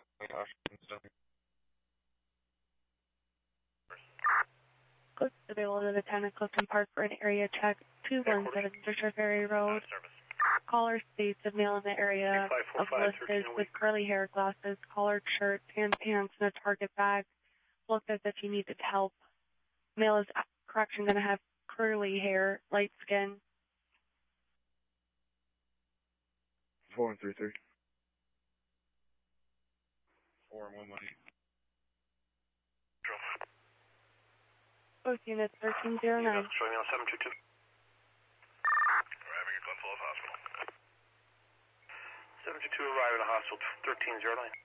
Close available to the town of Clifton Park for an area check. 217 Fisher Ferry Road. Caller states a male in the area of listed with curly hair, glasses, collared shirt, tan pants, and a target bag. Looked as if he needed help. Male is, correction, going to have curly hair, light skin. 4133. 4118. Both units 1309. Showing me on 722. Arriving at Glen Falls Hospital. 722 arriving at hospital 1309.